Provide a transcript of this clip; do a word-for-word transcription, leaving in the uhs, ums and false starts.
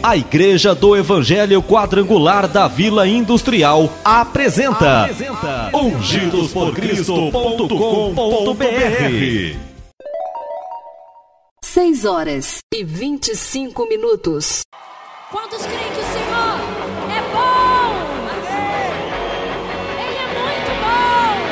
A Igreja do Evangelho Quadrangular da Vila Industrial apresenta, apresenta ungidos por cristo ponto com ponto b r. seis horas e vinte e cinco minutos. Quantos creem que o Senhor é bom?